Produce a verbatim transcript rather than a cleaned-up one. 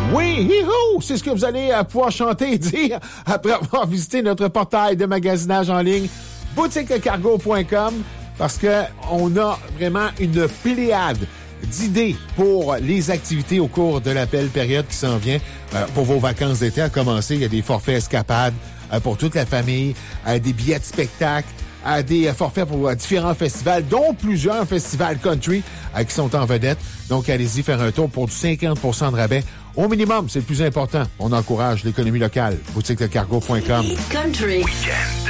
Oui, hi-ho! C'est ce que vous allez euh, pouvoir chanter et dire après avoir visité notre portail de magasinage en ligne boutique le cargo point com parce que on a vraiment une pléiade d'idées pour les activités au cours de la belle période qui s'en vient euh, pour vos vacances d'été à commencer. Il y a des forfaits escapades euh, pour toute la famille, euh, des billets de spectacle, à des forfaits pour différents festivals, dont plusieurs festivals country euh, qui sont en vedette. Donc, allez-y faire un tour pour du cinquante pour cent de rabais. Au minimum, c'est le plus important. On encourage l'économie locale. boutique le cargo point com. Country. Weekend.